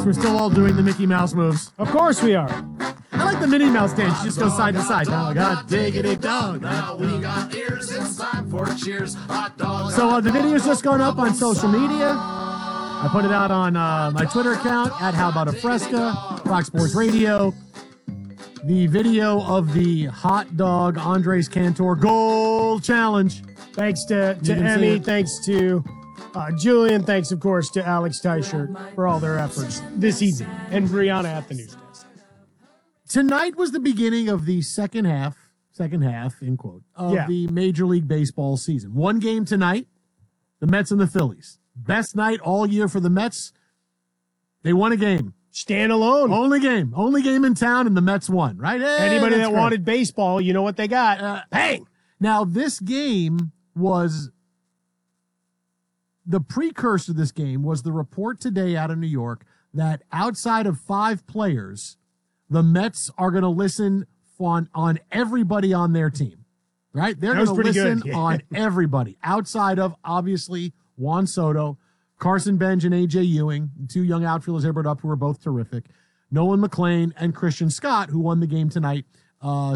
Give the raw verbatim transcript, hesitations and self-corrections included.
We're still all doing the Mickey Mouse moves. Of course we are. I like the Minnie Mouse dance. You just go side to side. Now I got diggity dog. Now we got ears, it's time for cheers. Hot dog. So uh, the video's just gone up on social media. I put it out on uh, my Twitter account at How About a Fresca, Fox Sports Radio. The video of the hot dog Andres Cantor goal challenge. Thanks to, to You can see Emmy. it. Thanks to uh, Julian. Thanks, of course, to Alex Teichert for all their efforts this evening. And Brianna at the newsdesk. Tonight was the beginning of the second half, second half, in quote, of Yeah. the Major League Baseball season. One game tonight, the Mets and the Phillies. Best night all year for the Mets. They won a game. Stand alone. Only game. Only game in town, and the Mets won, right? Hey, Anybody that's that great. wanted baseball, you know what they got. Uh, Bang! Now, this game was, the precursor to this game was the report today out of New York that outside of five players, the Mets are going to listen on, on everybody on their team, right? They're That was going to pretty listen good. Yeah. on everybody outside of, obviously, Juan Soto, Carson Benj, and A J Ewing, two young outfielders they brought up who were both terrific, Nolan McLean, and Christian Scott, who won the game tonight. Uh,